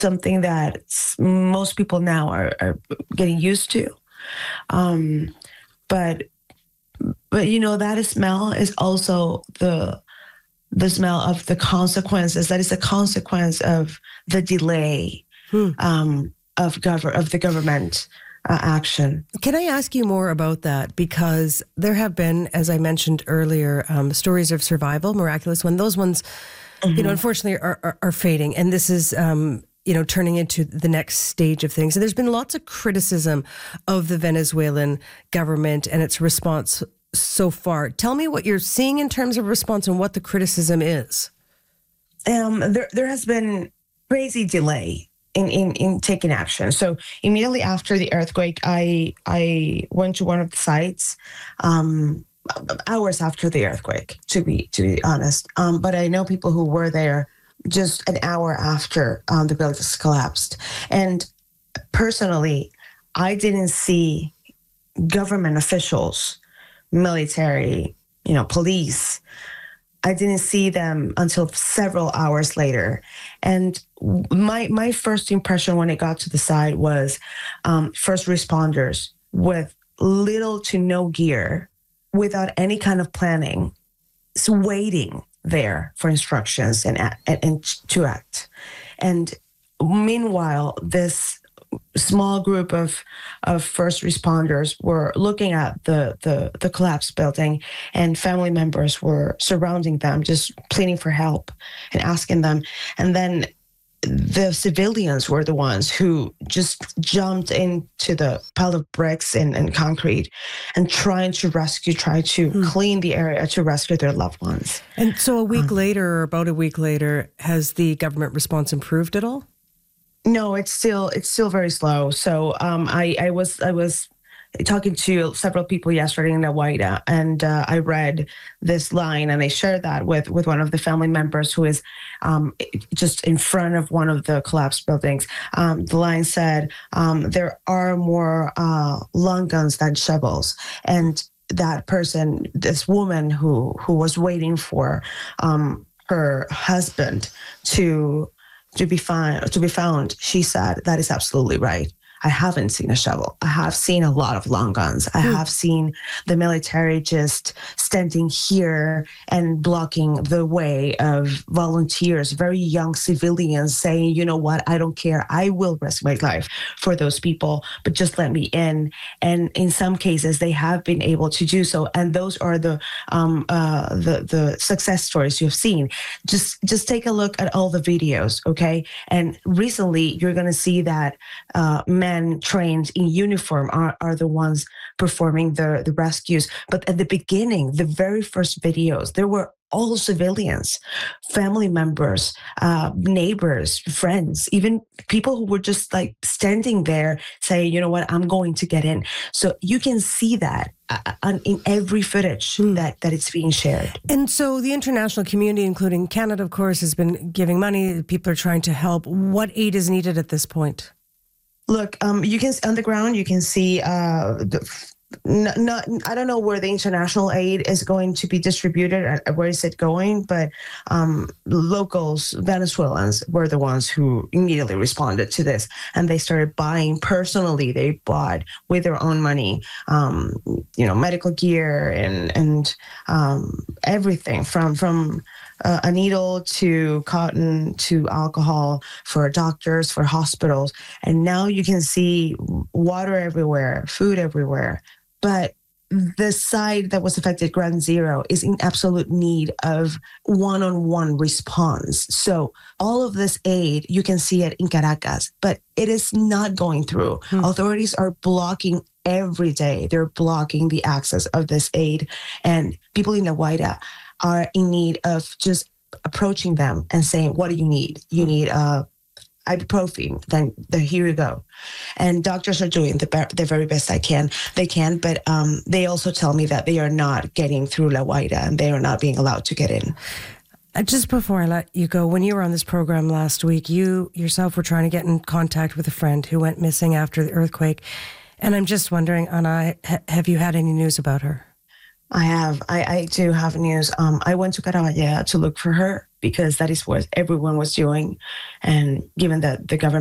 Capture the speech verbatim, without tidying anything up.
something that s- most people now are, are getting used to. Um, but but you know that smell is also the the smell of the consequences. That is a consequence of the delay Hmm. um, of gov- of the government uh, action. Can I ask you more about that? Because there have been, as I mentioned earlier, um, stories of survival, miraculous one. Those ones, Mm-hmm. you know, unfortunately are, are, are fading. And this is, um, you know, turning into the next stage of things. And there's been lots of criticism of the Venezuelan government and its response so far. Tell me what you're seeing in terms of response and what the criticism is. Um, there there has been crazy delay in, in, in taking action. So immediately after the earthquake, I I went to one of the sites, um, hours after the earthquake, to be to be honest. Um, but I know people who were there just an hour after um, the buildings collapsed. And personally, I didn't see government officials, military, you know, police. I didn't see them until several hours later. And my my first impression when it got to the site was um, first responders with little to no gear, without any kind of planning, so waiting there for instructions and, and, and to act. And meanwhile, this small group of of first responders were looking at the, the the collapsed building, and family members were surrounding them, just pleading for help and asking them. And then the civilians were the ones who just jumped into the pile of bricks and, and concrete and trying to rescue, try to hmm. clean the area to rescue their loved ones. And so a week um, later, or about a week later, has the government response improved at all? No, it's still it's still very slow. So um, I I was I was talking to several people yesterday in La Guaira, and uh, I read this line, and I shared that with with one of the family members who is um, just in front of one of the collapsed buildings. Um, the line said, um, "There are more uh, long guns than shovels," and that person, this woman who who was waiting for um, her husband to. To be found, to be found, she said, that is absolutely right. I haven't seen a shovel. I have seen a lot of long guns. I have seen the military just standing here and blocking the way of volunteers, very young civilians saying, you know what, I don't care. I will risk my life for those people, but just let me in. And in some cases, they have been able to do so. And those are the um, uh, the, the success stories you've seen. Just, just take a look at all the videos, okay? And recently, you're going to see that uh, men trained in uniform are, are the ones performing the, the rescues. But at the beginning, the very first videos, there were all civilians, family members, uh, neighbors, friends, even people who were just like standing there saying, you know what, I'm going to get in. So you can see that uh, in every footage mm. that, that it's being shared. And so the international community, including Canada, of course, has been giving money. People are trying to help. What aid is needed at this point? Look, um, you can on the ground. You can see. Uh, the, not, not, I don't know where the international aid is going to be distributed. Where is it going? But um, locals, Venezuelans, were the ones who immediately responded to this, and they started buying personally. They bought with their own money, um, you know, medical gear and and um, everything from from. Uh, a needle to cotton to alcohol for doctors, for hospitals. And now you can see water everywhere, food everywhere. But the side that was affected, Ground Zero, is in absolute need of one-on-one response. So all of this aid, you can see it in Caracas, but it is not going through. Hmm. Authorities are blocking every day. They're blocking the access of this aid. And people in La Guaira are in need of just approaching them and saying, what do you need? You need uh, ibuprofen, then the, here you go. And doctors are doing the, be- the very best I can. They can, but um, they also tell me that they are not getting through La Guaira and they are not being allowed to get in. Uh, just before I let you go, when you were on this program last week, you yourself were trying to get in contact with a friend who went missing after the earthquake. And I'm just wondering, Ana, ha- have you had any news about her? I have. I, I do have news. Um, I went to Caraballea to look for her. because that is what everyone was doing. And given that the government